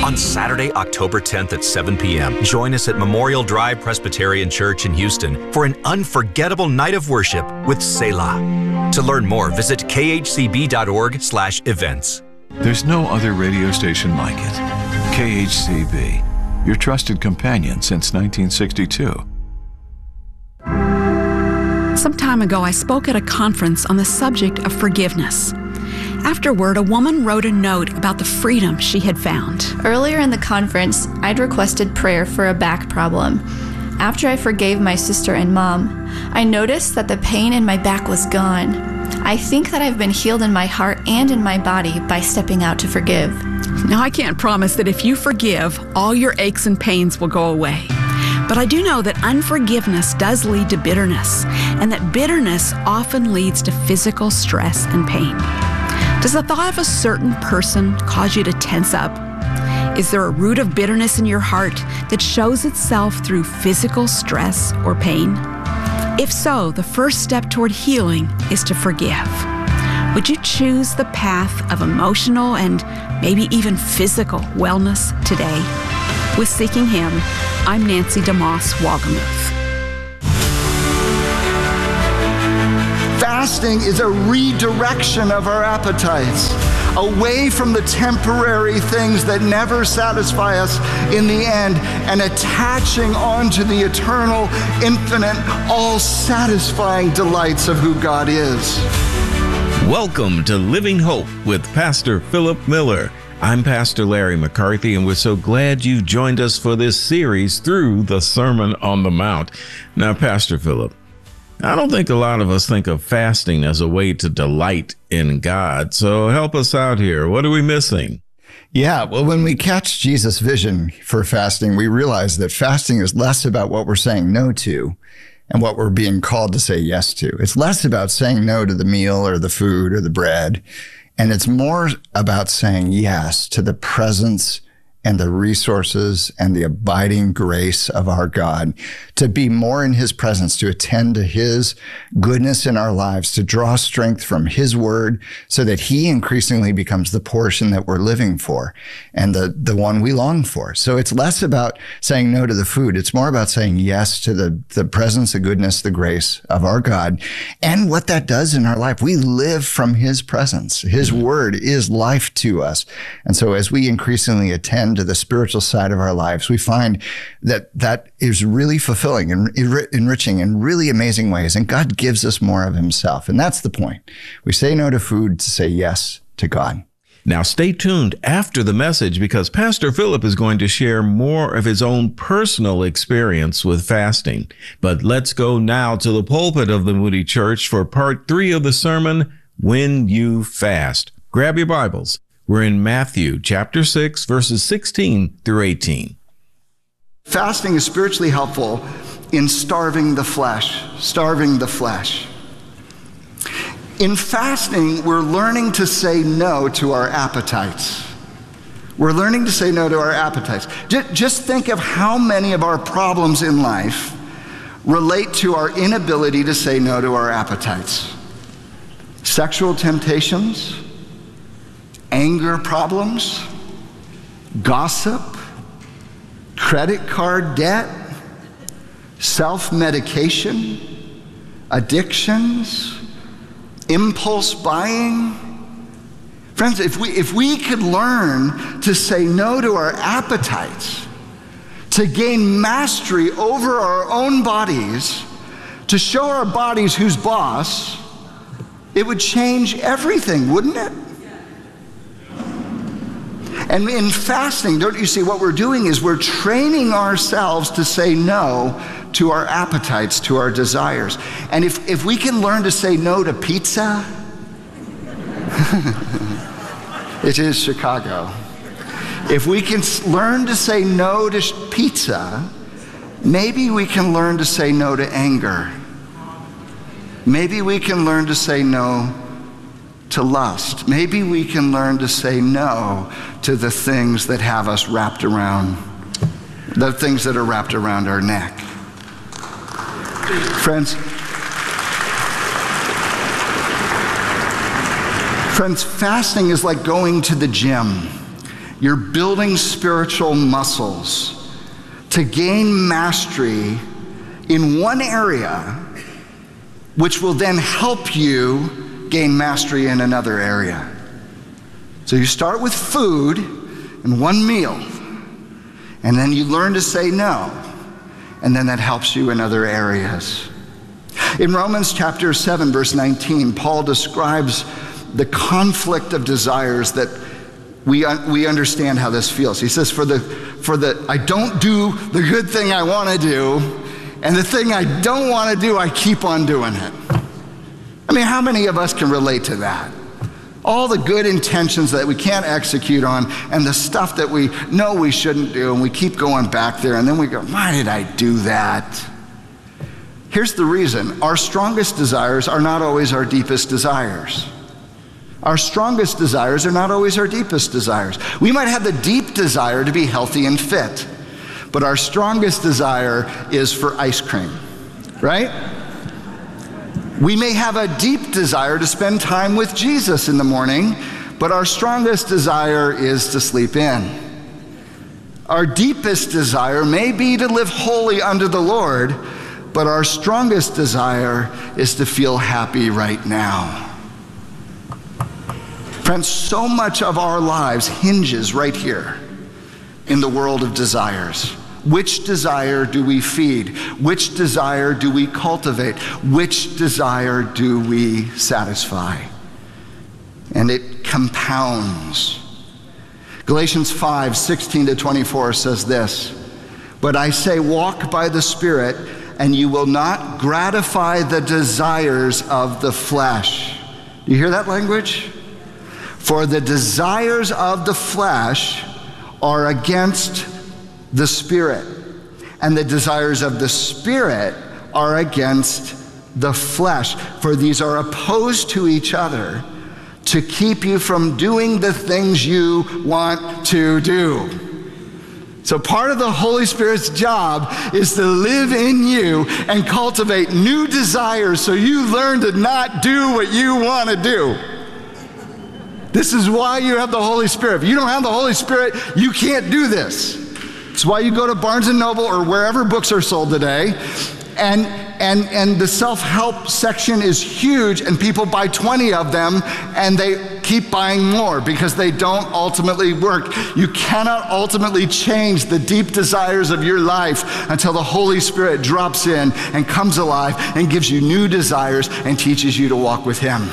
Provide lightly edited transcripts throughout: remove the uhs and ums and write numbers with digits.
On Saturday, October 10th at 7 p.m., join us at Memorial Drive Presbyterian Church in Houston for an unforgettable night of worship with Selah. To learn more, visit khcb.org/events. There's no other radio station like it. KHCB, your trusted companion since 1962. Some time ago, I spoke at a conference on the subject of forgiveness. Afterward, a woman wrote a note about the freedom she had found. Earlier in the conference, I'd requested prayer for a back problem. After I forgave my sister and mom, I noticed that the pain in my back was gone. I think that I've been healed in my heart and in my body by stepping out to forgive. Now, I can't promise that if you forgive, all your aches and pains will go away. But I do know that unforgiveness does lead to bitterness, and that bitterness often leads to physical stress and pain. Does the thought of a certain person cause you to tense up? Is there a root of bitterness in your heart that shows itself through physical stress or pain? If so, the first step toward healing is to forgive. Would you choose the path of emotional and maybe even physical wellness today? With Seeking Him, I'm Nancy DeMoss Wolgemuth. Fasting is a redirection of our appetites away from the temporary things that never satisfy us in the end and attaching onto the eternal, infinite, all-satisfying delights of who God is. Welcome to Living Hope with Pastor Philip Miller. I'm Pastor Larry McCarthy, and we're so glad you've joined us for this series through the Sermon on the Mount. Now, Pastor Philip, I don't think a lot of us think of fasting as a way to delight in God. So help us out here. What are we missing? Yeah, well, when we catch Jesus' vision for fasting, we realize that fasting is less about what we're saying no to and what we're being called to say yes to. It's less about saying no to the meal or the food or the bread, and it's more about saying yes to the presence and the resources and the abiding grace of our God, to be more in his presence, to attend to his goodness in our lives, to draw strength from his word so that he increasingly becomes the portion that we're living for and the one we long for. So it's less about saying no to the food. It's more about saying yes to the presence, the goodness, the grace of our God and what that does in our life. We live from his presence. His word is life to us. And so as we increasingly attend to the spiritual side of our lives, we find that is really fulfilling and enriching in really amazing ways. And God gives us more of himself. And that's the point. We say no to food to say yes to God. Now stay tuned after the message, because Pastor Philip is going to share more of his own personal experience with fasting. But let's go now to the pulpit of the Moody Church for part 3 of the sermon, When You Fast. Grab your Bibles. We're in Matthew chapter 6, verses 16 through 18. Fasting is spiritually helpful in starving the flesh. In fasting, we're learning to say no to our appetites. Just think of how many of our problems in life relate to our inability to say no to our appetites. Sexual temptations, anger problems, gossip, credit card debt, self-medication, addictions, impulse buying. Friends, if we could learn to say no to our appetites, to gain mastery over our own bodies, to show our bodies who's boss, it would change everything, wouldn't it? And in fasting, don't you see, what we're doing is we're training ourselves to say no to our appetites, to our desires. And if we can learn to say no to pizza, it is Chicago. If we can learn to say no to pizza, maybe we can learn to say no to anger. Maybe we can learn to say no to lust. Maybe we can learn to say no to the things that have us wrapped around, the things that are wrapped around our neck. Friends, fasting is like going to the gym. You're building spiritual muscles to gain mastery in one area, which will then help you gain mastery in another area. So you start with food and one meal, and then you learn to say no, and then that helps you in other areas. In Romans chapter 7, verse 19, Paul describes the conflict of desires that we understand how this feels. He says, for the I don't do the good thing I want to do, and the thing I don't want to do, I keep on doing it. I mean, how many of us can relate to that? All the good intentions that we can't execute on, and the stuff that we know we shouldn't do, and we keep going back there, and then we go, why did I do that? Here's the reason. Our strongest desires are not always our deepest desires. Our strongest desires are not always our deepest desires. We might have the deep desire to be healthy and fit, but our strongest desire is for ice cream, right? We may have a deep desire to spend time with Jesus in the morning, but our strongest desire is to sleep in. Our deepest desire may be to live holy unto the Lord, but our strongest desire is to feel happy right now. Friends, so much of our lives hinges right here in the world of desires. Which desire do we feed? Which desire do we cultivate? Which desire do we satisfy? And it compounds. Galatians 5:16-24 says this, "But I say, walk by the Spirit, and you will not gratify the desires of the flesh." Do you hear that language? "For the desires of the flesh are against the Spirit, and the desires of the Spirit are against the flesh. For these are opposed to each other to keep you from doing the things you want to do." So part of the Holy Spirit's job is to live in you and cultivate new desires so you learn to not do what you want to do. This is why you have the Holy Spirit. If you don't have the Holy Spirit, you can't do this. It's why you go to Barnes & Noble or wherever books are sold today, and the self-help section is huge, and people buy 20 of them, and they keep buying more because they don't ultimately work. You cannot ultimately change the deep desires of your life until the Holy Spirit drops in and comes alive and gives you new desires and teaches you to walk with Him.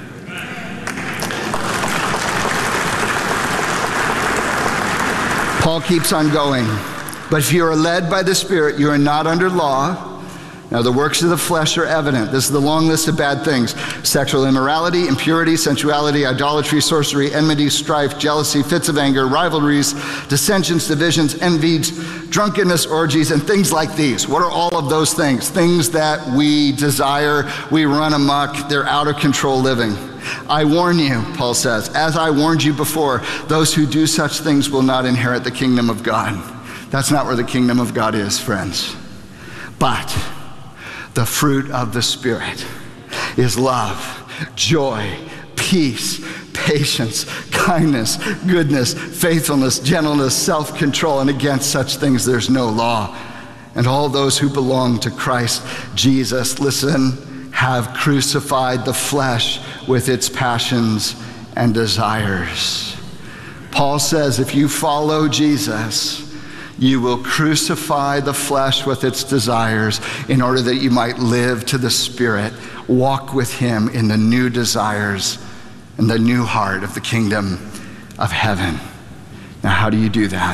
Paul keeps on going. "But if you are led by the Spirit, you are not under law. Now the works of the flesh are evident." This is the long list of bad things: sexual immorality, impurity, sensuality, idolatry, sorcery, enmity, strife, jealousy, fits of anger, rivalries, dissensions, divisions, envies, drunkenness, orgies, and things like these. What are all of those things? Things that we desire, we run amok, they're out of control living. "I warn you," Paul says, "as I warned you before, those who do such things will not inherit the kingdom of God." That's not where the kingdom of God is, friends. But the fruit of the Spirit is love, joy, peace, patience, kindness, goodness, faithfulness, gentleness, self-control, and against such things there's no law. And all those who belong to Christ Jesus, listen, have crucified the flesh with its passions and desires. Paul says if you follow Jesus, you will crucify the flesh with its desires in order that you might live to the Spirit, walk with Him in the new desires and the new heart of the kingdom of heaven. Now, how do you do that?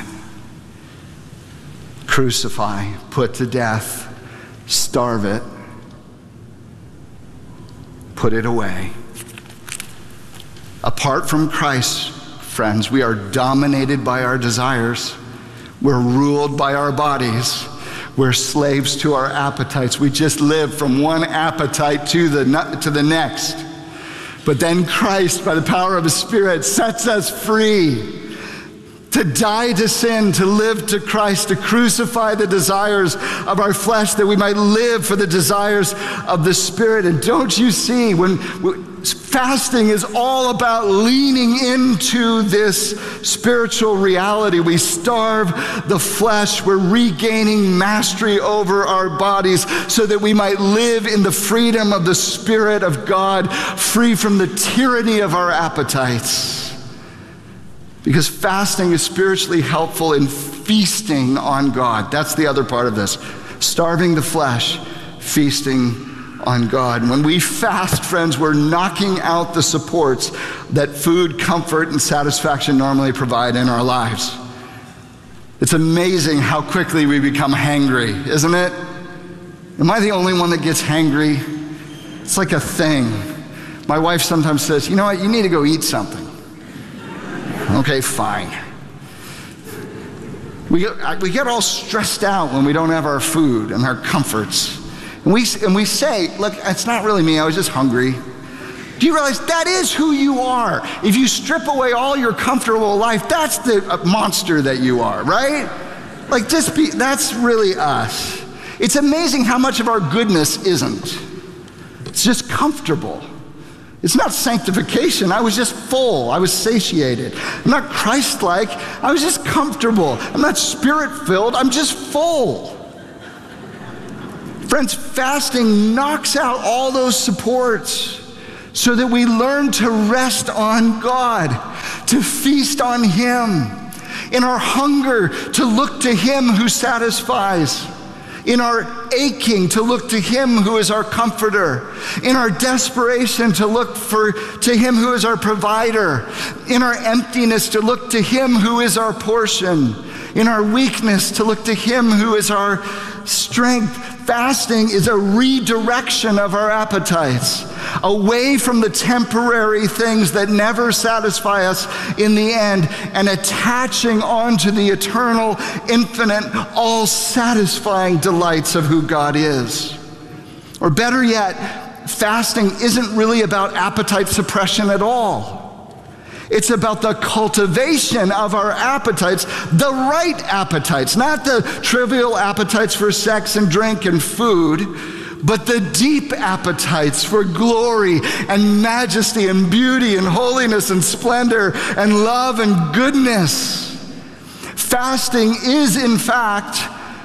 Crucify, put to death, starve it, put it away. Apart from Christ, friends, we are dominated by our desires. We're ruled by our bodies. We're slaves to our appetites. We just live from one appetite to the next. But then Christ, by the power of His Spirit, sets us free to die to sin, to live to Christ, to crucify the desires of our flesh that we might live for the desires of the Spirit. And don't you see, when Fasting is all about leaning into this spiritual reality. We starve the flesh. We're regaining mastery over our bodies so that we might live in the freedom of the Spirit of God, free from the tyranny of our appetites. Because fasting is spiritually helpful in feasting on God. That's the other part of this. Starving the flesh, feasting on God. When we fast, friends, we're knocking out the supports that food, comfort, and satisfaction normally provide in our lives. It's amazing how quickly we become hangry, isn't it? Am I the only one that gets hangry? It's like a thing. My wife sometimes says, you know what, you need to go eat something. Okay, fine. We get all stressed out when we don't have our food and our comforts. And we say, look, it's not really me, I was just hungry. Do you realize that is who you are? If you strip away all your comfortable life, that's the monster that you are, right? Like that's really us. It's amazing how much of our goodness isn't. It's just comfortable. It's not sanctification. I was just full. I was satiated. I'm not Christ-like. I was just comfortable. I'm not Spirit-filled. I'm just full. Friends, fasting knocks out all those supports so that we learn to rest on God, to feast on Him, in our hunger to look to Him who satisfies, in our aching to look to Him who is our comforter, in our desperation to look to Him who is our provider, in our emptiness to look to Him who is our portion, in our weakness to look to Him who is our strength. Fasting is a redirection of our appetites away from the temporary things that never satisfy us in the end and attaching onto the eternal, infinite, all-satisfying delights of who God is. Or better yet, fasting isn't really about appetite suppression at all. It's about the cultivation of our appetites, the right appetites, not the trivial appetites for sex and drink and food, but the deep appetites for glory and majesty and beauty and holiness and splendor and love and goodness. Fasting is, in fact,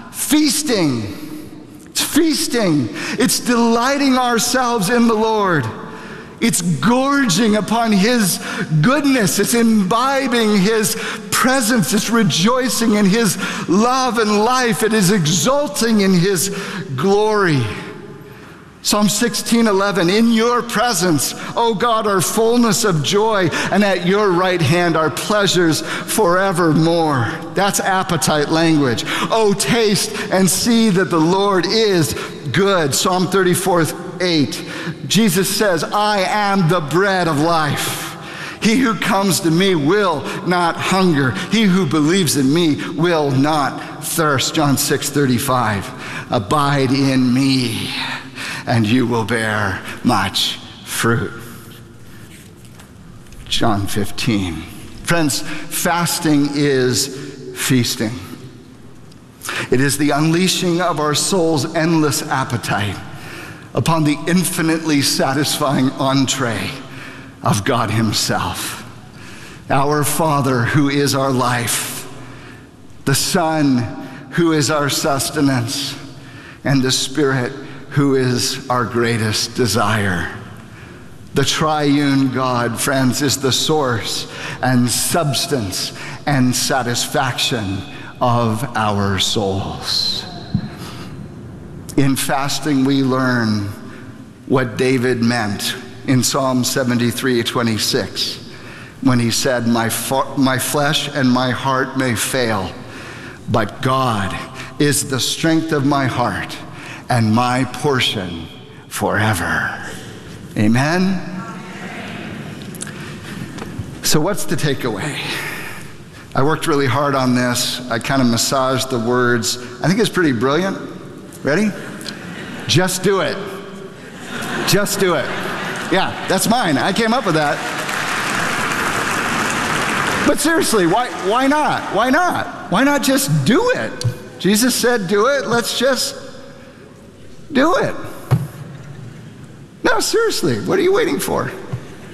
feasting. It's feasting. It's delighting ourselves in the Lord. It's gorging upon His goodness. It's imbibing His presence. It's rejoicing in His love and life. It is exulting in His glory. Psalm 16:11, in your presence, O God, are fullness of joy, and at your right hand are pleasures forevermore. That's appetite language. Oh, taste and see that the Lord is good. Psalm 34:8. Jesus says, I am the bread of life. He who comes to me will not hunger. He who believes in me will not thirst. John 6:35. Abide in me, and you will bear much fruit. John 15. Friends, fasting is feasting. It is the unleashing of our soul's endless appetite upon the infinitely satisfying entree of God Himself. Our Father who is our life, the Son who is our sustenance, and the Spirit who is our greatest desire. The triune God, friends, is the source and substance and satisfaction of our souls. In fasting, we learn what David meant in Psalm 73:26, when he said, my flesh and my heart may fail, but God is the strength of my heart and my portion forever. Amen? So what's the takeaway? I worked really hard on this. I kind of massaged the words. I think it's pretty brilliant. Ready? Just do it. Just do it. Yeah, that's mine. I came up with that. But seriously, why not? Why not? Why not just do it? Jesus said do it. Let's just do it. No, seriously, what are you waiting for?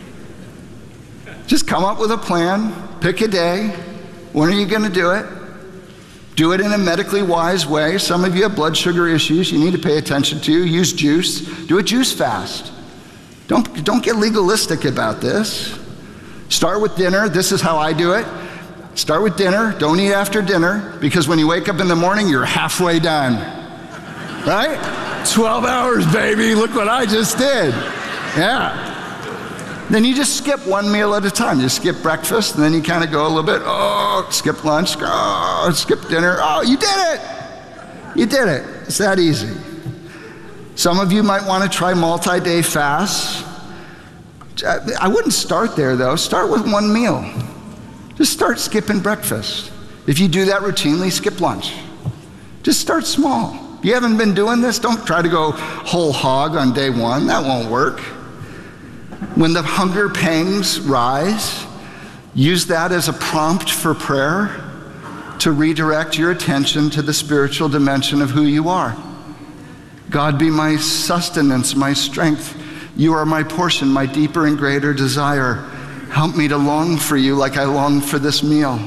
Just come up with a plan, pick a day. When are you going to do it? Do it in a medically wise way. Some of you have blood sugar issues you need to pay attention to. Use juice. Do a juice fast. Don't get legalistic about this. Start with dinner. This is how I do it. Start with dinner. Don't eat after dinner, because when you wake up in the morning, you're halfway done. Right? 12 hours, baby. Look what I just did. Yeah. Then you just skip one meal at a time. You skip breakfast, and then you kind of go a little bit, skip lunch, skip dinner. Oh, you did it. You did it. It's that easy. Some of you might want to try multi-day fasts. I wouldn't start there, though. Start with one meal. Just start skipping breakfast. If you do that routinely, skip lunch. Just start small. If you haven't been doing this, don't try to go whole hog on day one. That won't work. When the hunger pangs rise, use that as a prompt for prayer to redirect your attention to the spiritual dimension of who you are. God, be my sustenance, my strength. You are my portion, my deeper and greater desire. Help me to long for you like I long for this meal.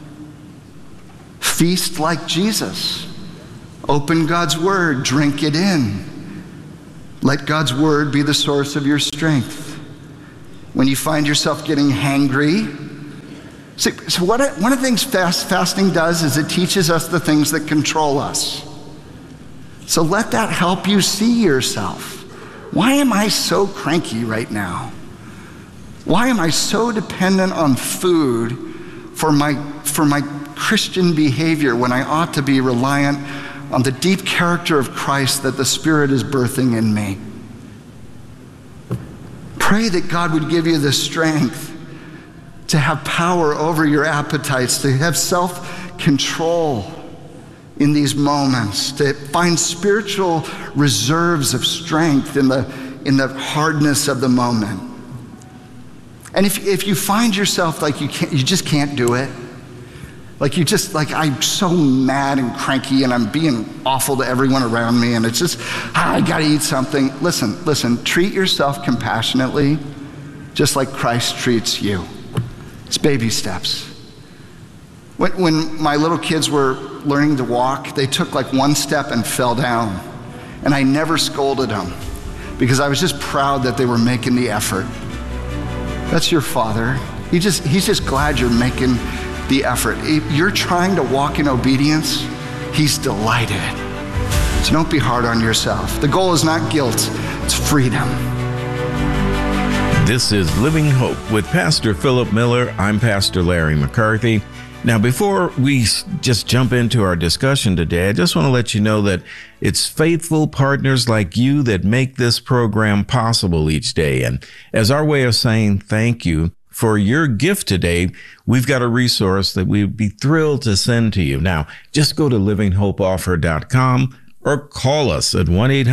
Feast like Jesus. Open God's word, drink it in. Let God's word be the source of your strength. When you find yourself getting hangry, so one of the things fasting does is it teaches us the things that control us. So let that help you see yourself. Why am I so cranky right now? Why am I so dependent on food for my Christian behavior when I ought to be reliant on the deep character of Christ that the Spirit is birthing in me? Pray that God would give you the strength to have power over your appetites, to have self-control in these moments, to find spiritual reserves of strength in the hardness of the moment. And if you find yourself like you just can't do it, like I'm so mad and cranky and I'm being awful to everyone around me and it's just, I gotta eat something. Listen, treat yourself compassionately just like Christ treats you. It's baby steps. When my little kids were learning to walk, they took like one step and fell down. And I never scolded them because I was just proud that they were making the effort. That's your Father. He's just glad you're making the effort. If you're trying to walk in obedience, he's delighted. So don't be hard on yourself. The goal is not guilt, it's freedom. This is Living Hope with Pastor Philip Miller. I'm Pastor Larry McCarthy. Now, before we just jump into our discussion today, I just want to let you know that it's faithful partners like you that make this program possible each day. And as our way of saying thank you for your gift today, we've got a resource that we'd be thrilled to send to you. Now, just go to livinghopeoffer.com or call us at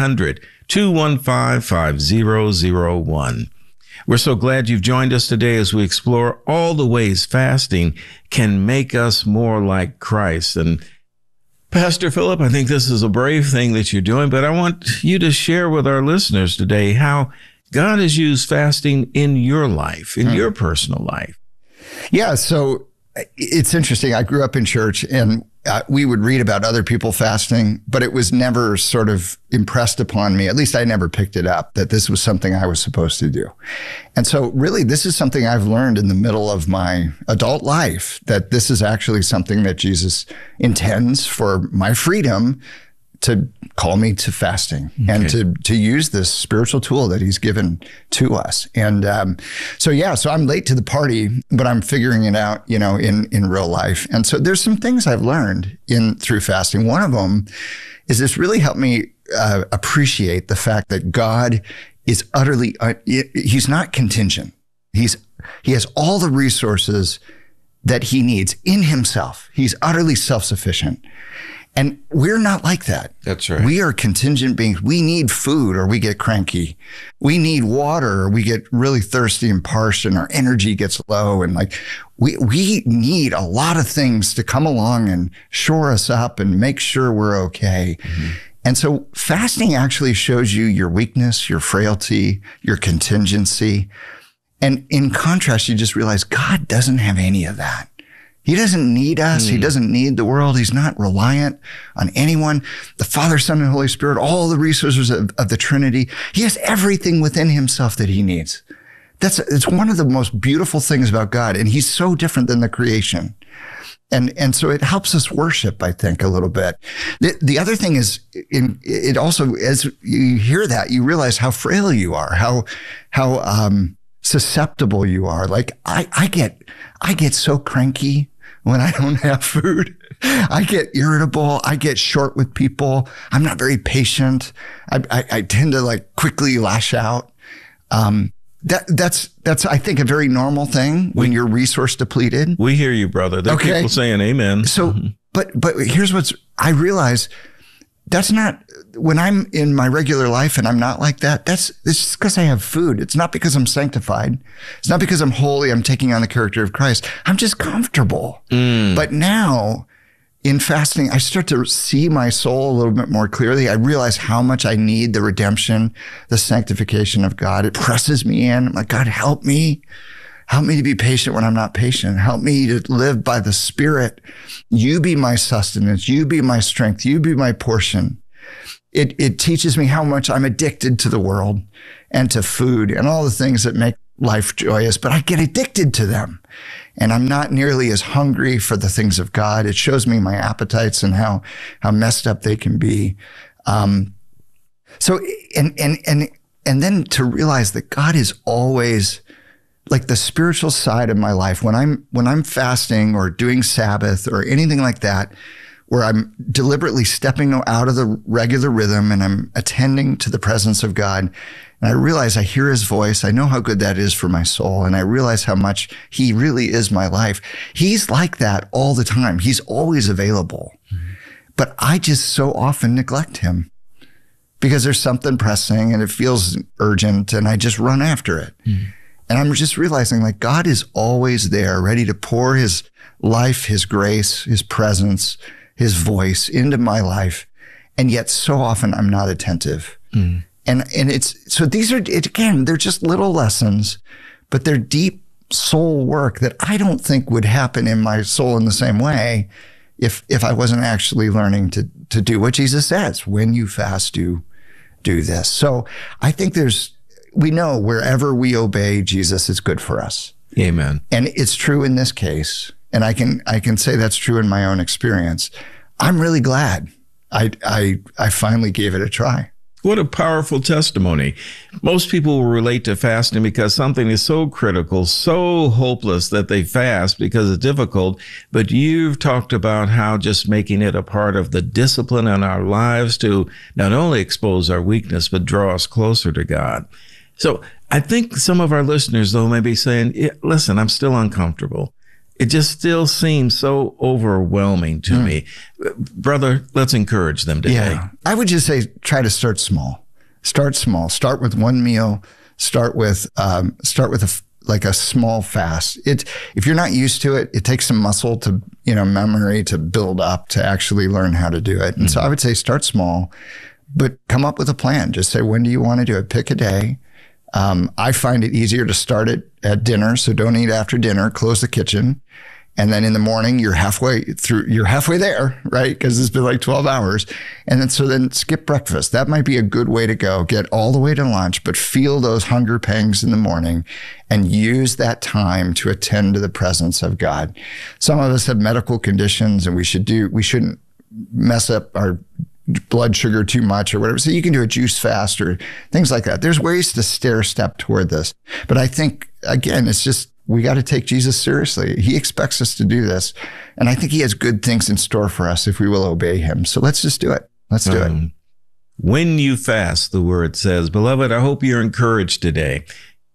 1-800-215-5001. We're so glad you've joined us today as we explore all the ways fasting can make us more like Christ. And Pastor Philip, I think this is a brave thing that you're doing, but I want you to share with our listeners today how God has used fasting in your life, in your personal life. Yeah, so it's interesting. I grew up in church and we would read about other people fasting, but it was never sort of impressed upon me. At least I never picked it up that this was something I was supposed to do. And so really, this is something I've learned in the middle of my adult life, that this is actually something that Jesus intends for my freedom to call me to fasting and to use this spiritual tool that he's given to us. And so I'm late to the party, but I'm figuring it out, in real life. And so there's some things I've learned through fasting. One of them is this really helped me appreciate the fact that God is utterly, he's not contingent. He has all the resources that he needs in himself. He's utterly self-sufficient. And we're not like that. That's right. We are contingent beings. We need food or we get cranky. We need water or we get really thirsty and parched and our energy gets low. And we need a lot of things to come along and shore us up and make sure we're okay. Mm-hmm. And so fasting actually shows you your weakness, your frailty, your contingency. And in contrast, you just realize God doesn't have any of that. He doesn't need us. He doesn't need the world. He's not reliant on anyone. The Father, Son, and Holy Spirit, all the resources of the Trinity. He has everything within himself that he needs. It's one of the most beautiful things about God. And he's so different than the creation. And so it helps us worship, I think, a little bit. The other thing is, it also, as you hear that, you realize how frail you are, how susceptible you are. Like I get so cranky when I don't have food. I get irritable. I get short with people. I'm not very patient. I tend to like quickly lash out. That's I think a very normal thing when you're resource depleted. We hear you, brother. There are people saying amen. So, but here's I realize that's not, when I'm in my regular life and I'm not like that, it's just because I have food. It's not because I'm sanctified. It's not because I'm holy. I'm taking on the character of Christ. I'm just comfortable. But now in fasting, I start to see my soul a little bit more clearly. I realize how much I need the redemption, the sanctification of God. It presses me in. I'm like, God, help me. Help me to be patient when I'm not patient. Help me to live by the Spirit. You be my sustenance. You be my strength. You be my portion. It teaches me how much I'm addicted to the world and to food and all the things that make life joyous, but I get addicted to them. And I'm not nearly as hungry for the things of God. It shows me my appetites and how messed up they can be. So then to realize that God is always like the spiritual side of my life. When I'm fasting or doing Sabbath or anything like that, where I'm deliberately stepping out of the regular rhythm and I'm attending to the presence of God, and I realize I hear his voice. I know how good that is for my soul. And I realize how much he really is my life. He's like that all the time. He's always available. But I just so often neglect him because there's something pressing and it feels urgent and I just run after it. And I'm just realizing like God is always there, ready to pour his life, his grace, his presence, his voice into my life. And yet so often I'm not attentive. And it's, so these are, again, they're just little lessons, but they're deep soul work that I don't think would happen in my soul in the same way if I wasn't actually learning to do what Jesus says. When you fast, do this. So I think we know wherever we obey Jesus, it's good for us. Amen. And it's true in this case. And I can say that's true in my own experience. I'm really glad I finally gave it a try. What a powerful testimony. Most people will relate to fasting because something is so critical, so hopeless that they fast because it's difficult. But you've talked about how just making it a part of the discipline in our lives to not only expose our weakness, but draw us closer to God. So I think some of our listeners, though, may be saying, listen, I'm still uncomfortable. It just still seems so overwhelming to me. Brother, let's encourage them today. Yeah. I would just say, try to start small. Start small. Start with one meal. Start with a small fast. If you're not used to it, it takes some muscle to, memory to build up to actually learn how to do it. And so I would say start small, but come up with a plan. Just say, when do you want to do it? Pick a day. I find it easier to start it at dinner. So don't eat after dinner, close the kitchen. And then in the morning, you're halfway there, right? Because it's been like 12 hours. And then skip breakfast. That might be a good way to go. Get all the way to lunch, but feel those hunger pangs in the morning and use that time to attend to the presence of God. Some of us have medical conditions and we shouldn't mess up our blood sugar too much or whatever. So you can do a juice fast or things like that. There's ways to stair step toward this. But I think, again, it's just, we got to take Jesus seriously. He expects us to do this. And I think he has good things in store for us if we will obey him. So let's just do it. Let's do it. When you fast, the word says, beloved, I hope you're encouraged today.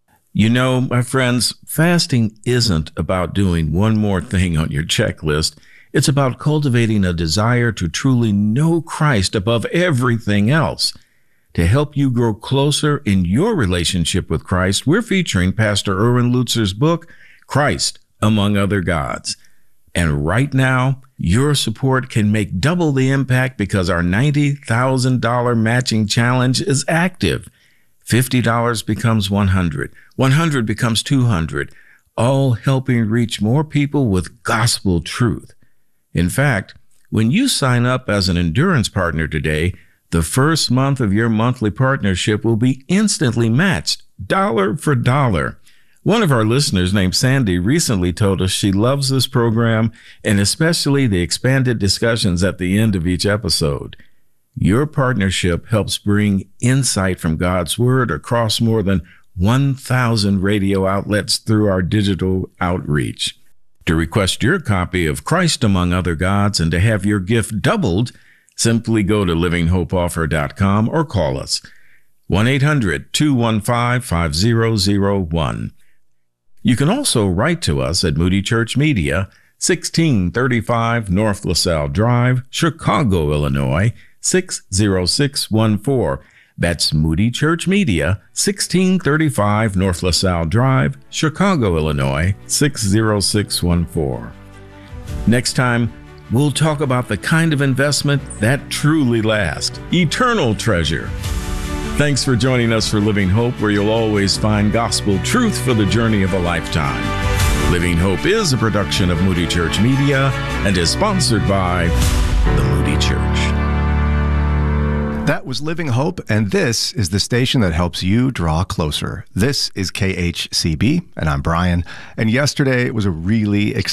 My friends, fasting isn't about doing one more thing on your checklist. It's about cultivating a desire to truly know Christ above everything else. To help you grow closer in your relationship with Christ, we're featuring Pastor Erwin Lutzer's book, Christ Among Other Gods. And right now, your support can make double the impact because our $90,000 matching challenge is active. $50 becomes $100. $100 becomes $200, all helping reach more people with gospel truth. In fact, when you sign up as an Endurance partner today, the first month of your monthly partnership will be instantly matched, dollar for dollar. One of our listeners named Sandy recently told us she loves this program and especially the expanded discussions at the end of each episode. Your partnership helps bring insight from God's Word across more than 1,000 radio outlets through our digital outreach. To request your copy of Christ Among Other Gods and to have your gift doubled, simply go to livinghopeoffer.com or call us 1-800-215-5001. You can also write to us at Moody Church Media, 1635 North LaSalle Drive, Chicago, Illinois, 60614. That's Moody Church Media, 1635 North LaSalle Drive, Chicago, Illinois, 60614. Next time, we'll talk about the kind of investment that truly lasts, eternal treasure. Thanks for joining us for Living Hope, where you'll always find gospel truth for the journey of a lifetime. Living Hope is a production of Moody Church Media and is sponsored by the Moody Church. That was Living Hope, and this is the station that helps you draw closer. This is KHCB, and I'm Brian. And yesterday was a really exciting